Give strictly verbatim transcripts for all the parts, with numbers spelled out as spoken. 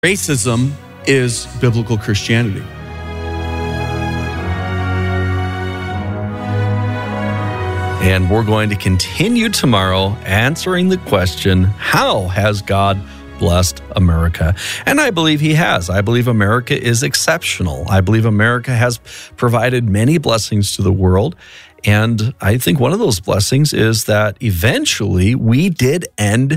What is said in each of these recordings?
Racism is biblical Christianity. And we're going to continue tomorrow answering the question, how has God blessed America? And I believe he has. I believe America is exceptional. I believe America has provided many blessings to the world. And I think one of those blessings is that eventually we did end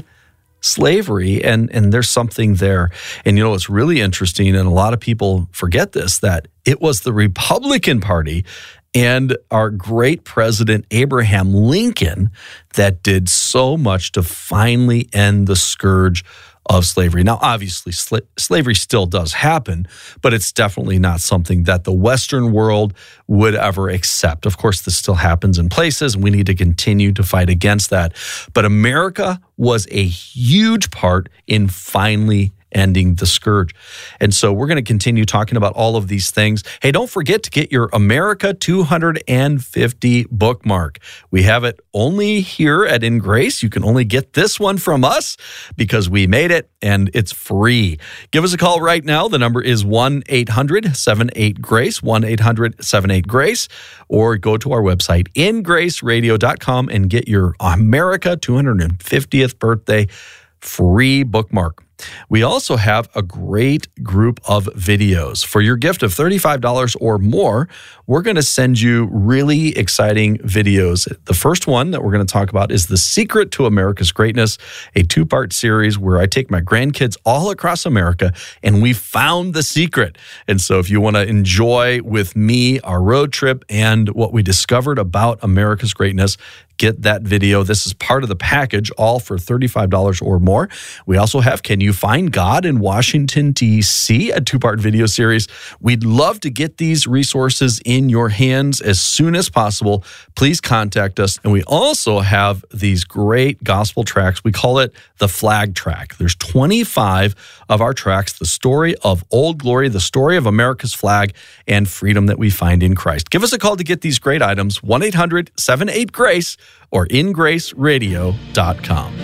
slavery, and, and there's something there. And you know, it's really interesting, and a lot of people forget this, that it was the Republican Party and our great president, Abraham Lincoln, that did so much to finally end the scourge of slavery. Now, obviously, sl- slavery still does happen, but it's definitely not something that the Western world would ever accept. Of course, this still happens in places, and we need to continue to fight against that. But America was a huge part in finally ending the scourge. And so we're going to continue talking about all of these things. Hey, don't forget to get your America two hundred fifty bookmark. We have it only here at In Grace. You can only get this one from us because we made it, and it's free. Give us a call right now. The number is one eight hundred seven eight GRACE, one eight hundred seven eight GRACE, or go to our website, in grace radio dot com, and get your America two hundred fiftieth birthday free bookmark. We also have a great group of videos. For your gift of thirty-five dollars or more, we're going to send you really exciting videos. The first one that we're going to talk about is The Secret to America's Greatness, a two-part series where I take my grandkids all across America and we found the secret. And so if you want to enjoy with me our road trip and what we discovered about America's greatness, get that video. This is part of the package, all for thirty-five dollars or more. We also have Can You Find God in Washington, D C, a two-part video series. We'd love to get these resources in your hands as soon as possible. Please contact us. And we also have these great gospel tracks. We call it the Flag Track. There's twenty-five of our tracks, the story of Old Glory, the story of America's flag, and freedom that we find in Christ. Give us a call to get these great items, one eight hundred seven eight GRACE, or in grace radio dot com.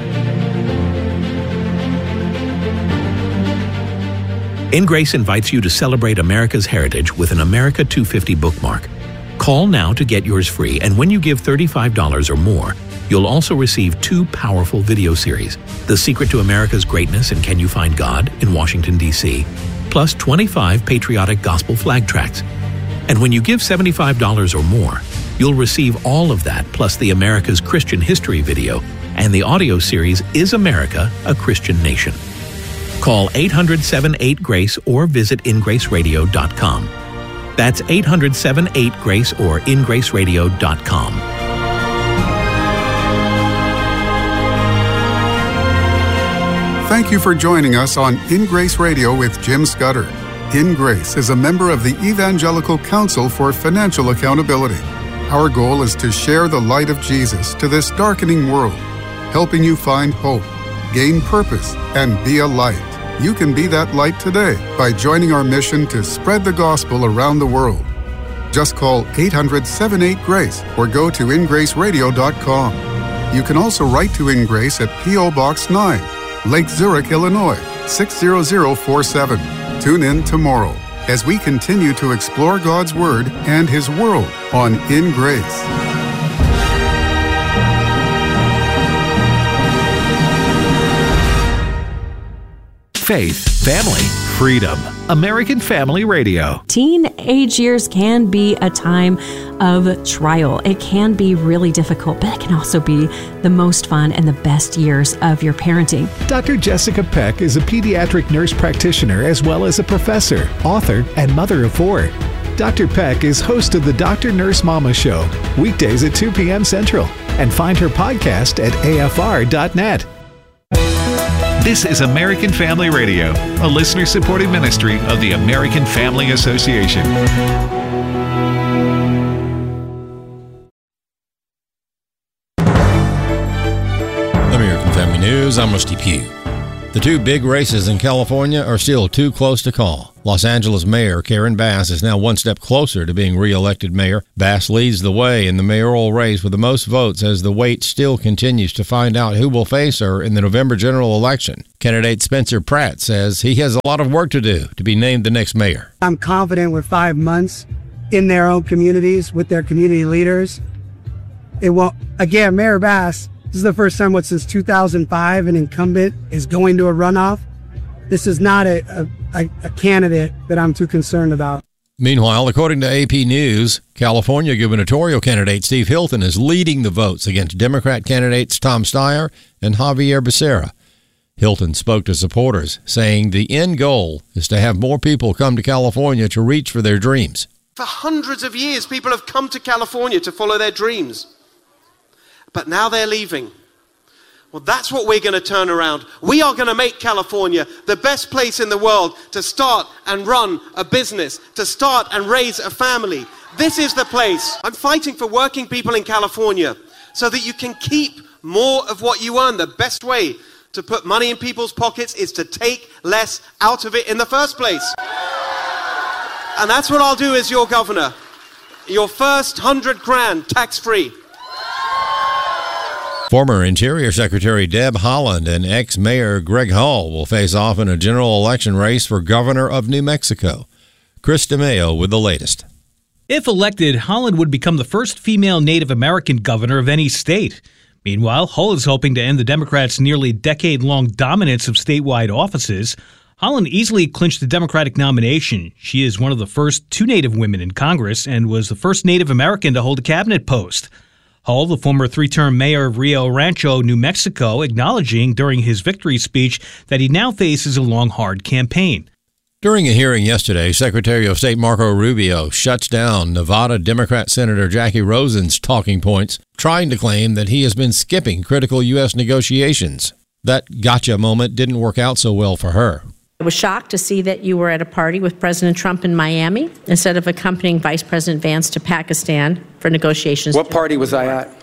In Grace invites you to celebrate America's heritage with an America two fifty bookmark. Call now to get yours free, and when you give thirty-five dollars or more, you'll also receive two powerful video series, The Secret to America's Greatness and Can You Find God in Washington, D C, plus twenty-five patriotic gospel flag tracks. And when you give seventy-five dollars or more, you'll receive all of that, plus the America's Christian History video and the audio series Is America a Christian Nation? Call eight hundred seven eight GRACE or visit in grace radio dot com. That's eight hundred seven eight GRACE or in grace radio dot com. Thank you for joining us on In Grace Radio with Jim Scudder. In Grace is a member of the Evangelical Council for Financial Accountability. Our goal is to share the light of Jesus to this darkening world, helping you find hope, gain purpose, and be a light. You can be that light today by joining our mission to spread the gospel around the world. Just call eight hundred seven eight GRACE or go to in grace radio dot com. You can also write to In Grace at P O Box nine, Lake Zurich, Illinois, six zero zero four seven. Tune in tomorrow as we continue to explore God's Word and His world on In Grace. Faith, family, freedom. American Family Radio. Teenage years can be a time of trial. It can be really difficult, but it can also be the most fun and the best years of your parenting. Doctor Jessica Peck is a pediatric nurse practitioner as well as a professor, author, and mother of four. Doctor Peck is host of the Doctor Nurse Mama Show, weekdays at two p.m. Central, and find her podcast at A F R dot net. This is American Family Radio, a listener-supported ministry of the American Family Association. American Family News, I'm Rusty Pugh. The two big races in California are still too close to call. Los Angeles Mayor Karen Bass is now one step closer to being re-elected mayor. Bass leads the way in the mayoral race with the most votes as the wait still continues to find out who will face her in the November general election. Candidate Spencer Pratt says he has a lot of work to do to be named the next mayor. I'm confident with five months in their own communities with their community leaders. It will, again, Mayor Bass, this is the first time, what, since two thousand five, an incumbent is going to a runoff. This is not a, a, a candidate that I'm too concerned about. Meanwhile, according to A P News, California gubernatorial candidate Steve Hilton is leading the votes against Democrat candidates Tom Steyer and Javier Becerra. Hilton spoke to supporters, saying the end goal is to have more people come to California to reach for their dreams. For hundreds of years, people have come to California to follow their dreams. But now they're leaving. Well, that's what we're going to turn around. We are going to make California the best place in the world to start and run a business, to start and raise a family. This is the place. I'm fighting for working people in California so that you can keep more of what you earn. The best way to put money in people's pockets is to take less out of it in the first place. And that's what I'll do as your governor. Your first hundred grand tax-free. Former Interior Secretary Deb Haaland and ex-Mayor Greg Hall will face off in a general election race for governor of New Mexico. Chris DeMeo with the latest. If elected, Haaland would become the first female Native American governor of any state. Meanwhile, Hull is hoping to end the Democrats' nearly decade-long dominance of statewide offices. Haaland easily clinched the Democratic nomination. She is one of the first two Native women in Congress and was the first Native American to hold a cabinet post. Hull, the former three-term mayor of Rio Rancho, New Mexico, acknowledging during his victory speech that he now faces a long, hard campaign. During a hearing yesterday, Secretary of State Marco Rubio shuts down Nevada Democrat Senator Jackie Rosen's talking points, trying to claim that he has been skipping critical U S negotiations. That gotcha moment didn't work out so well for her. I was shocked to see that you were at a party with President Trump in Miami instead of accompanying Vice President Vance to Pakistan for negotiations. What party was I at?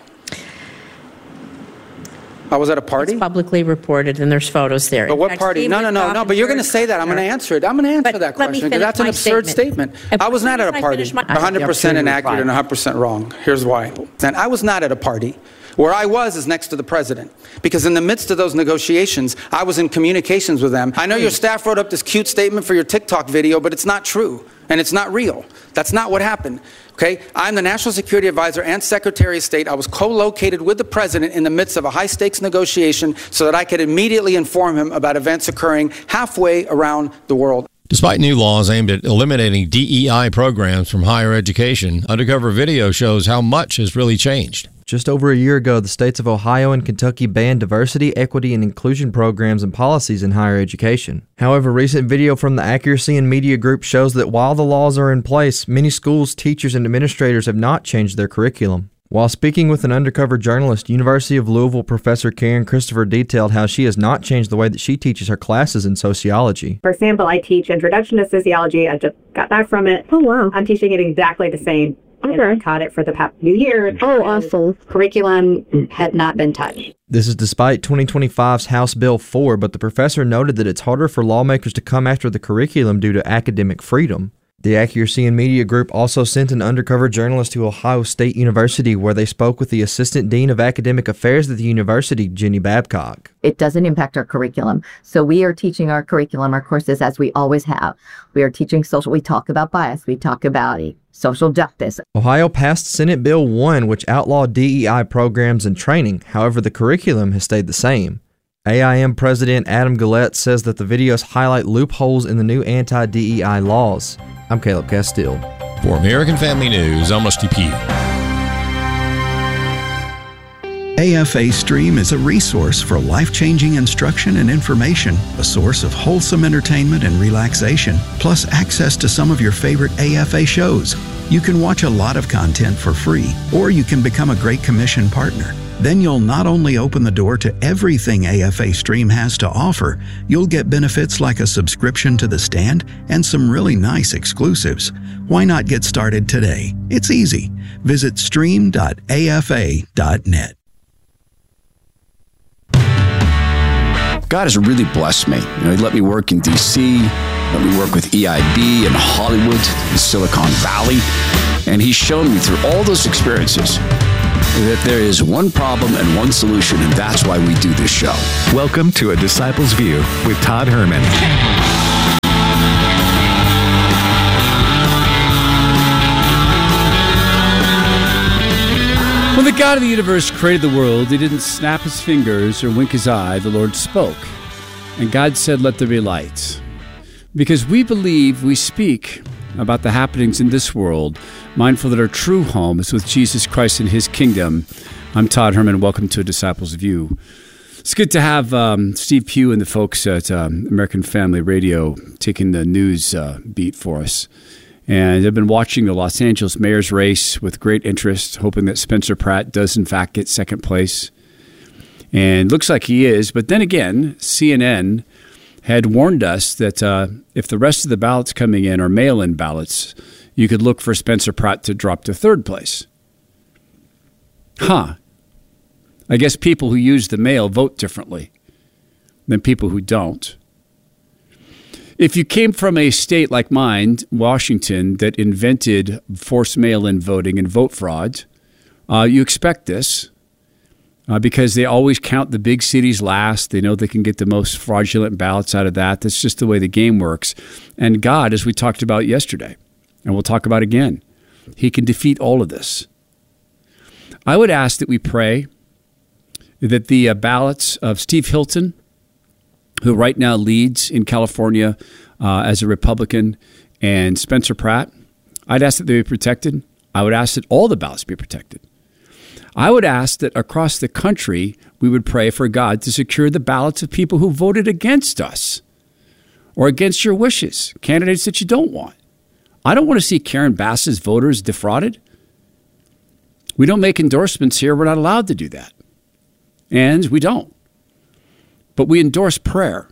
I was at a party? It's publicly reported, and there's photos there. But what party? No, no, no, no, but you're going to say that. I'm going to answer it. I'm going to answer But that let me question because finish that's an my absurd statement. statement. I was not at a Let me party. finish my- one hundred percent inaccurate and one hundred percent wrong. Here's why. And I was not at a party. Where I was is next to the president. Because in the midst of those negotiations, I was in communications with them. I know your staff wrote up this cute statement for your TikTok video, but it's not true. And it's not real. That's not what happened. Okay? I'm the National Security Advisor and Secretary of State. I was co-located with the president in the midst of a high-stakes negotiation so that I could immediately inform him about events occurring halfway around the world. Despite new laws aimed at eliminating D E I programs from higher education, undercover video shows how much has really changed. Just over a year ago, the states of Ohio and Kentucky banned diversity, equity, and inclusion programs and policies in higher education. However, recent video from the Accuracy in Media Group shows that while the laws are in place, many schools, teachers, and administrators have not changed their curriculum. While speaking with an undercover journalist, University of Louisville professor Karen Christopher detailed how she has not changed the way that she teaches her classes in sociology. For example, I teach Introduction to Sociology. I just got back from it. Oh, wow. I'm teaching it exactly the same. Okay. I taught it for the past few years. Oh, awesome. Curriculum had not been touched. This is despite twenty twenty-five's House Bill four, but the professor noted that it's harder for lawmakers to come after the curriculum due to academic freedom. The Accuracy in Media Group also sent an undercover journalist to Ohio State University where they spoke with the Assistant Dean of Academic Affairs at the university, Jenny Babcock. It doesn't impact our curriculum. So we are teaching our curriculum, our courses, as we always have. We are teaching social, we talk about bias, we talk about social justice. Ohio passed Senate Bill one, which outlawed D E I programs and training. However, the curriculum has stayed the same. A I M President Adam Gullett says that the videos highlight loopholes in the new anti-D E I laws. I'm Caleb Castile. For American Family News, I'm Rusty Pugh. A F A Stream is a resource for life-changing instruction and information, a source of wholesome entertainment and relaxation, plus access to some of your favorite A F A shows. You can watch a lot of content for free, or you can become a Great Commission partner. Then you'll not only open the door to everything A F A Stream has to offer, you'll get benefits like a subscription to The Stand and some really nice exclusives. Why not get started today? It's easy. Visit stream dot A F A dot net. God has really blessed me. You know, he let me work in D C, let me work with E I B in Hollywood, in Silicon Valley, and he's shown me through all those experiences that there is one problem and one solution, and that's why we do this show. Welcome to A Disciple's View with Todd Herman. When the God of the universe created the world, he didn't snap his fingers or wink his eye. The Lord spoke. And God said, let there be light. Because we believe we speak about the happenings in this world, mindful that our true home is with Jesus Christ and his kingdom. I'm Todd Herman. Welcome to A Disciple's View. It's good to have um, Steve Pugh and the folks at um, American Family Radio taking the news uh, beat for us. And I've been watching the Los Angeles mayor's race with great interest, hoping that Spencer Pratt does, in fact, get second place. And looks like he is. But then again, C N N had warned us that uh, if the rest of the ballots coming in are mail-in ballots, you could look for Spencer Pratt to drop to third place. Huh. I guess people who use the mail vote differently than people who don't. If you came from a state like mine, Washington, that invented forced mail-in voting and vote fraud, uh, you expect this uh, because they always count the big cities last. They know they can get the most fraudulent ballots out of that. That's just the way the game works. And God, as we talked about yesterday, and we'll talk about again, he can defeat all of this. I would ask that we pray that the uh, ballots of Steve Hilton, who right now leads in California uh, as a Republican, and Spencer Pratt, I'd ask that they be protected. I would ask that all the ballots be protected. I would ask that across the country, we would pray for God to secure the ballots of people who voted against us or against your wishes, candidates that you don't want. I don't want to see Karen Bass's voters defrauded. We don't make endorsements here. We're not allowed to do that. And we don't. But we endorse prayer.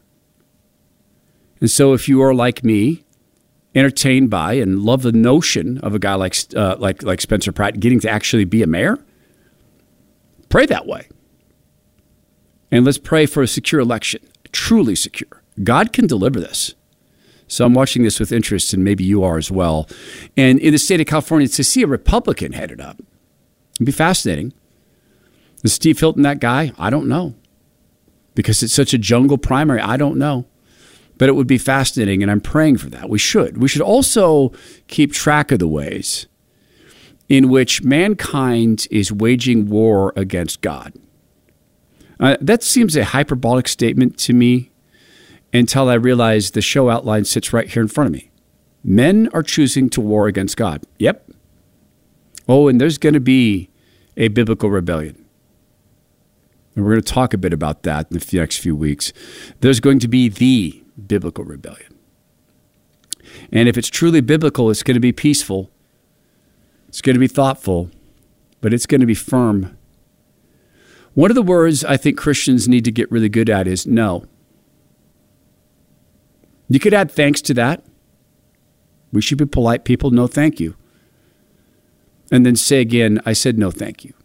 And so if you are like me, entertained by and love the notion of a guy like uh, like like Spencer Pratt getting to actually be a mayor, pray that way. And let's pray for a secure election, truly secure. God can deliver this. So I'm watching this with interest, and maybe you are as well. And in the state of California, to see a Republican headed up, it'd be fascinating. Is Steve Hilton that guy? I don't know. Because it's such a jungle primary, I don't know. But it would be fascinating, and I'm praying for that. We should. We should also keep track of the ways in which mankind is waging war against God. Uh, that seems a hyperbolic statement to me until I realize the show outline sits right here in front of me. Men are choosing to war against God. Yep. Oh, and there's going to be a biblical rebellion. And we're going to talk a bit about that in the next few weeks. There's going to be the biblical rebellion. And if it's truly biblical, it's going to be peaceful. It's going to be thoughtful, but it's going to be firm. One of the words I think Christians need to get really good at is no. You could add thanks to that. We should be polite people. No, thank you. And then say again, I said no, thank you.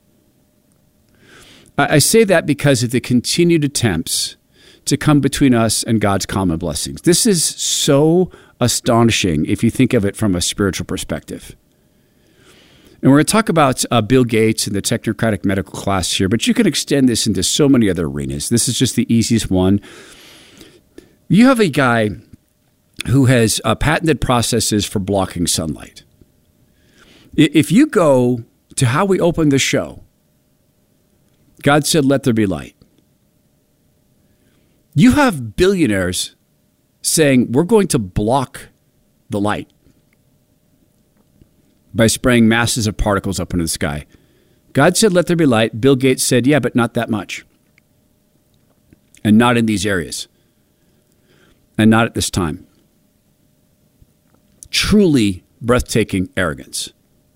I say that because of the continued attempts to come between us and God's common blessings. This is so astonishing if you think of it from a spiritual perspective. And we're going to talk about uh, Bill Gates and the technocratic medical class here, but you can extend this into so many other arenas. This is just the easiest one. You have a guy who has uh, patented processes for blocking sunlight. If you go to how we opened the show, God said, let there be light. You have billionaires saying, we're going to block the light by spraying masses of particles up into the sky. God said, let there be light. Bill Gates said, yeah, but not that much. And not in these areas. And not at this time. Truly breathtaking arrogance.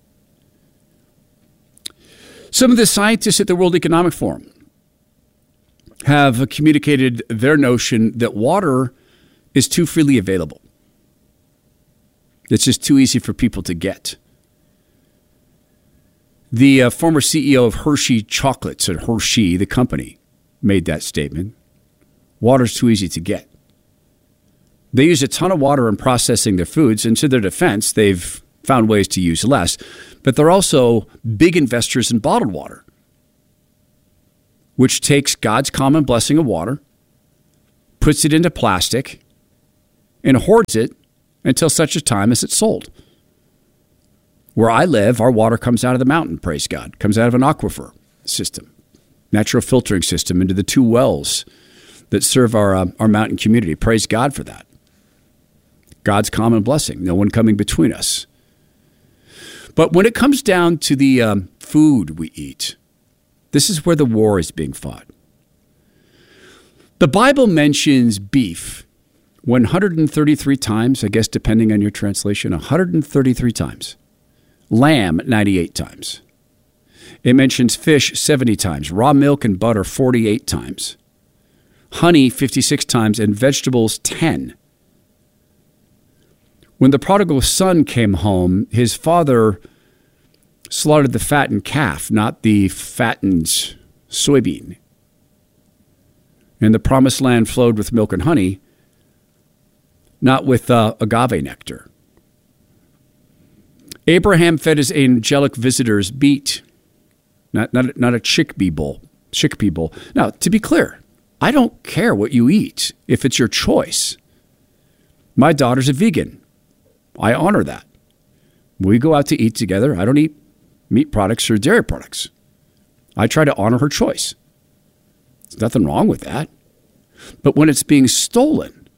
Some of the scientists at the World Economic Forum have communicated their notion that water is too freely available. It's just too easy for people to get. The uh, former C E O of Hershey Chocolates, or Hershey, the company, made that statement. Water's too easy to get. They use a ton of water in processing their foods, and to their defense, they've found ways to use less. But they're also big investors in bottled water, which takes God's common blessing of water, puts it into plastic, and hoards it until such a time as it's sold. Where I live, our water comes out of the mountain, praise God. Comes out of an aquifer system, natural filtering system into the two wells that serve our, uh, our mountain community. Praise God for that. God's common blessing, no one coming between us. But when it comes down to the um, food we eat, this is where the war is being fought. The Bible mentions beef one hundred thirty-three times, I guess depending on your translation, one hundred thirty-three times. Lamb, ninety-eight times. It mentions fish seventy times, raw milk and butter forty-eight times, honey fifty-six times, and vegetables ten. When the prodigal son came home, his father slaughtered the fattened calf, not the fattened soybean. And the promised land flowed with milk and honey, not with uh, agave nectar. Abraham fed his angelic visitors meat, not, not, not a chickpea bowl. Chickpea bowl. Now, to be clear, I don't care what you eat if it's your choice. My daughter's a vegan. I honor that. We go out to eat together. I don't eat meat products or dairy products. I try to honor her choice. There's nothing wrong with that. But when it's being stolen,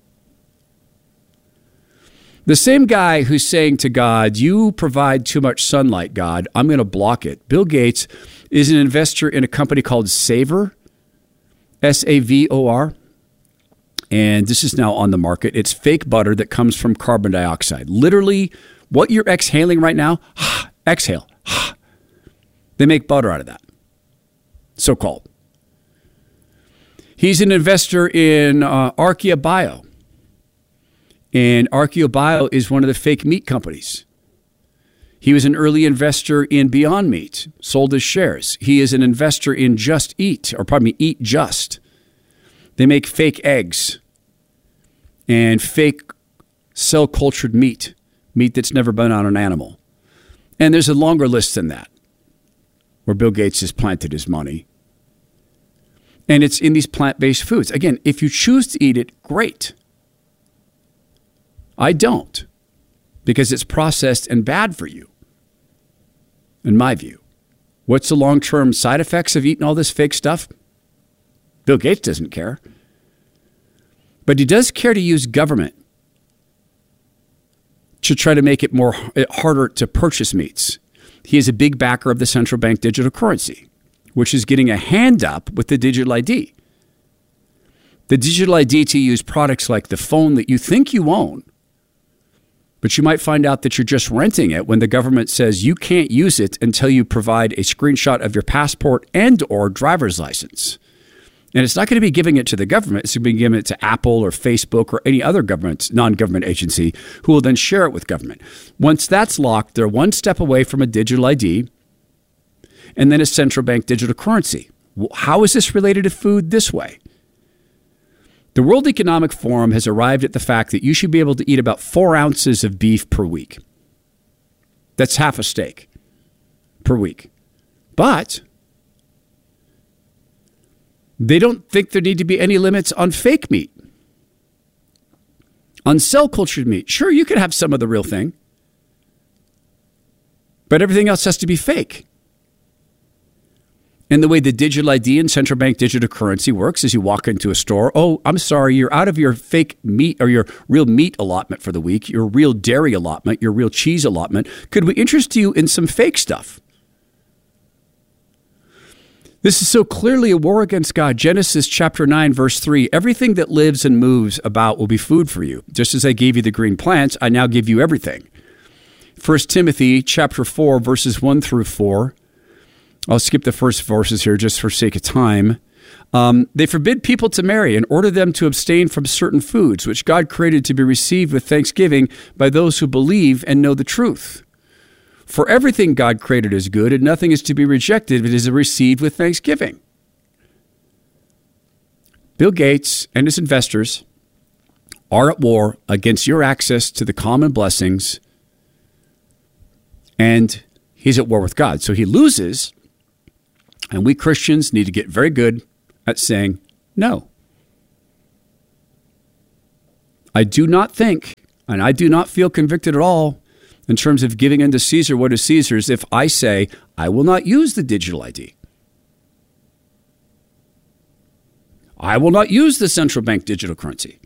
the same guy who's saying to God, you provide too much sunlight, God, I'm going to block it. Bill Gates is an investor in a company called Savor, S A V O R. And this is now on the market. It's fake butter that comes from carbon dioxide. Literally, what you're exhaling right now, exhale. They make butter out of that, so-called. He's an investor in uh, Archaea Bio. And Archaea Bio is one of the fake meat companies. He was an early investor in Beyond Meat, sold his shares. He is an investor in Just Eat, or pardon me, Eat Just. They make fake eggs and fake cell-cultured meat, meat that's never been on an animal. And there's a longer list than that, where Bill Gates has planted his money. And it's in these plant-based foods. Again, if you choose to eat it, great. I don't, because it's processed and bad for you, in my view. What's the long-term side effects of eating all this fake stuff? Bill Gates doesn't care. But he does care to use government to try to make it more harder to purchase meats. He is a big backer of the central bank digital currency, which is getting a hand up with the digital I D. The digital I D to use products like the phone that you think you own, but you might find out that you're just renting it when the government says you can't use it until you provide a screenshot of your passport and or driver's license. And it's not going to be giving it to the government. It's going to be giving it to Apple or Facebook or any other government, non-government agency who will then share it with government. Once that's locked, they're one step away from a digital I D and then a central bank digital currency. How is this related to food this way? The World Economic Forum has arrived at the fact that you should be able to eat about four ounces of beef per week. That's half a steak per week. But they don't think there need to be any limits on fake meat. On cell-cultured meat, sure, you could have some of the real thing, but everything else has to be fake. And the way the digital I D and central bank digital currency works is you walk into a store. Oh, I'm sorry, you're out of your fake meat or your real meat allotment for the week, your real dairy allotment, your real cheese allotment. Could we interest you in some fake stuff? This is so clearly a war against God. Genesis chapter nine, verse three, everything that lives and moves about will be food for you. Just as I gave you the green plants, I now give you everything. First Timothy chapter four, verses one through four. I'll skip the first verses here just for sake of time. Um, they forbid people to marry and order them to abstain from certain foods, which God created to be received with thanksgiving by those who believe and know the truth. For everything God created is good, and nothing is to be rejected if it is received with thanksgiving. Bill Gates and his investors are at war against your access to the common blessings, and he's at war with God. So he loses, and we Christians need to get very good at saying no. I do not think, and I do not feel convicted at all in terms of giving unto Caesar what is Caesar's if I say I will not use the digital I D. I will not use the central bank digital currency.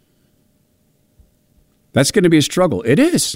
That's going to be a struggle. It is.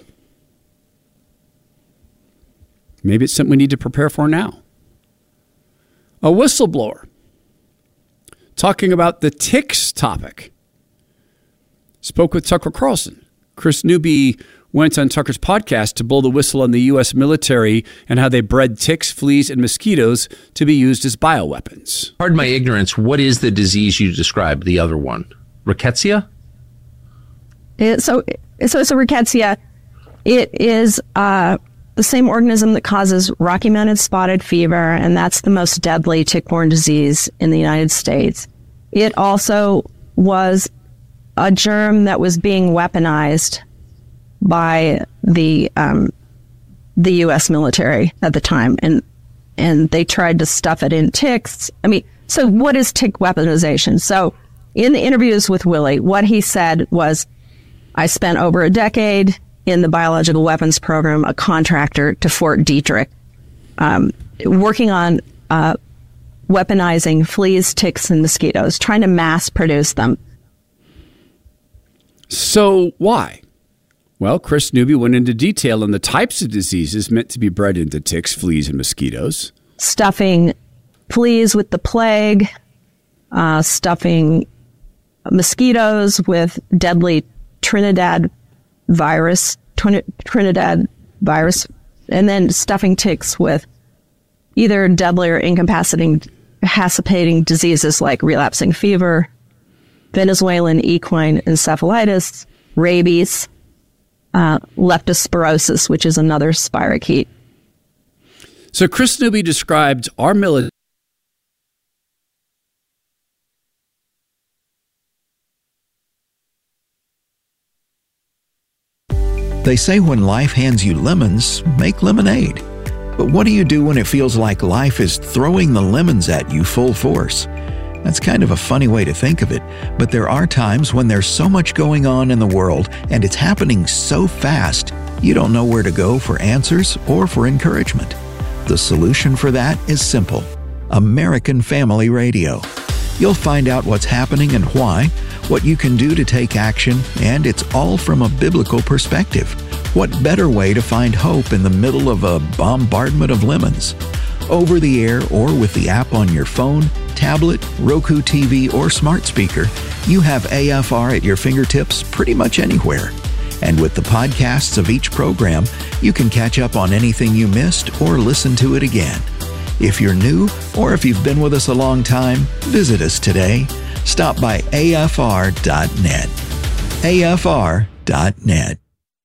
Maybe it's something we need to prepare for now. A whistleblower talking about the ticks topic spoke with Tucker Carlson. Chris Newby went on Tucker's podcast to blow the whistle on the U S military and how they bred ticks, fleas, and mosquitoes to be used as bioweapons. Pardon my ignorance, what is the disease you described, the other one? Rickettsia? It, so, so it's a rickettsia. It is uh, the same organism that causes Rocky Mountain spotted fever, and that's the most deadly tick-borne disease in the United States. It also was a germ that was being weaponized by the um, the U S military at the time, and and they tried to stuff it in ticks. I mean, so what is tick weaponization? So in the interviews with Willie, what he said was, I spent over a decade in the biological weapons program, a contractor to Fort Detrick, um, working on uh, weaponizing fleas, ticks, and mosquitoes, trying to mass produce them. So why? Well, Chris Newby went into detail on the types of diseases meant to be bred into ticks, fleas, and mosquitoes. Stuffing fleas with the plague, uh, stuffing mosquitoes with deadly Trinidad virus, Trin- Trinidad virus, and then stuffing ticks with either deadly or incapacitating, incapacitating diseases like relapsing fever, Venezuelan equine encephalitis, rabies, uh, leptospirosis, which is another spirochete. So Chris Newby described our military. They say when life hands you lemons, make lemonade. But what do you do when it feels like life is throwing the lemons at you full force? That's kind of a funny way to think of it, but there are times when there's so much going on in the world and it's happening so fast, you don't know where to go for answers or for encouragement. The solution for that is simple: American Family Radio. You'll find out what's happening and why, what you can do to take action, and it's all from a biblical perspective. What better way to find hope in the middle of a bombardment of lemons? Over the air or with the app on your phone, tablet, Roku T V, or smart speaker, you have A F R at your fingertips pretty much anywhere. And with the podcasts of each program, you can catch up on anything you missed or listen to it again. If you're new or if you've been with us a long time, visit us today. Stop by A F R dot net. A F R dot net.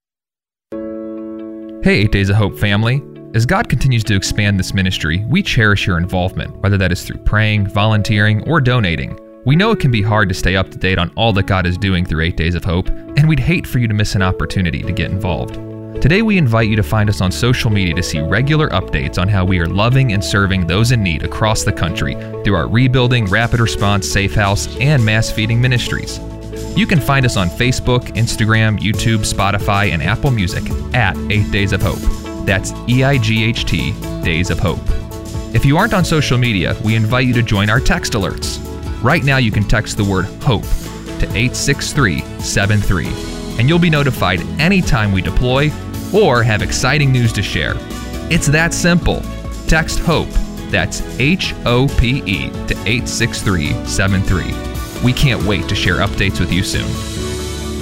Hey, Eight Days of Hope family. As God continues to expand this ministry, we cherish your involvement, whether that is through praying, volunteering, or donating. We know it can be hard to stay up to date on all that God is doing through Eight Days of Hope, and we'd hate for you to miss an opportunity to get involved. Today we invite you to find us on social media to see regular updates on how we are loving and serving those in need across the country through our Rebuilding, Rapid Response, Safe House, and Mass Feeding ministries. You can find us on Facebook, Instagram, YouTube, Spotify, and Apple Music at Eight Days of Hope. That's E I G H T, Days of Hope. If you aren't on social media, we invite you to join our text alerts. Right now you can text the word HOPE to eight six three seven three, and you'll be notified anytime we deploy or have exciting news to share. It's that simple. Text HOPE, that's H O P E, to eight six three seven three. We can't wait to share updates with you soon.